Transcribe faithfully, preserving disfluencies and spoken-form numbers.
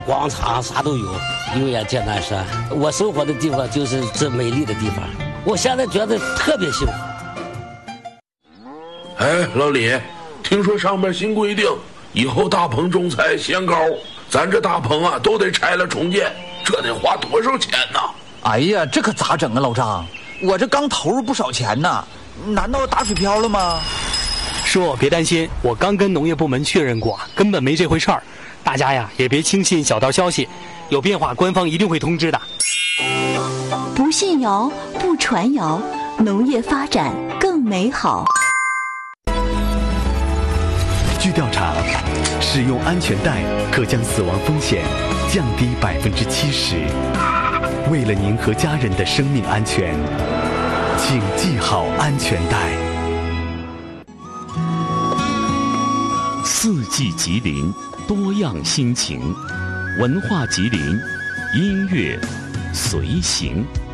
广场啥都有，永远见南山。我生活的地方就是这美丽的地方，我现在觉得特别幸福。 哎，老李，听说上面新规定，以后大棚种菜限高，咱这大棚啊都得拆了重建，这得花多少钱呢？ 哎呀，这可咋整啊，老张？我这刚投入不少钱呢，难道打水漂了吗？ 叔，别担心，我刚跟农业部门确认过，根本没这回事儿。大家呀，也别轻信小道消息，有变化官方一定会通知的。 不信谣，不传谣，农业发展更美好。 据调查，使用安全带可将死亡风险降低百分之七十。为了您和家人的生命安全，请系好安全带。 四季吉林，多样心情，文化吉林，音乐随行。